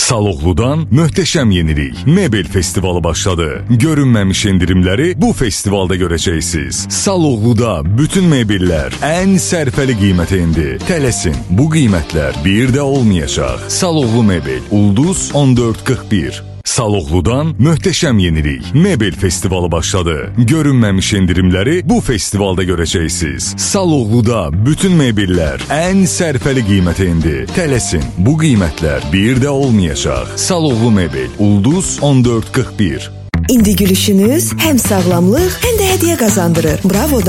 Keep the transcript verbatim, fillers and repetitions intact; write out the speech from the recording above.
Saloğlu'dan möhtəşəm yenilik Mebel festivalı başladı. Görünməmiş indirimləri bu festivalda görəcəksiniz. Saloğlu'da bütün mebellər ən sərfəli qiymətə indi. Tələsin, bu qiymətlər bir də olmayacaq. Saloğlu Mebel, Ulduz on dörd qırx bir. Saloğlu'dan möhtəşəm yenilik Mebel festivalı başladı. Görünməmiş indirimləri bu festivalda görəcəksiniz. Saloğlu'da bütün mebellər ən sərfəli qiymətə indi. Tələsin, bu qiymətlər bir də olmayacaq. Saloğlu Mebel, Ulduz on dörd qırx bir. İndi gülüşünüz həm sağlamlıq, həm də hədiyyə qazandırır. Bravo.